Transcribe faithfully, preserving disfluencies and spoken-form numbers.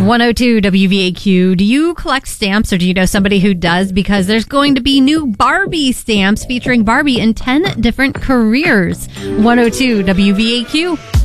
one oh two W V A Q. Do you collect stamps or do you know somebody who does? Because there's going to be new Barbie stamps featuring Barbie in ten different careers. one oh two W V A Q.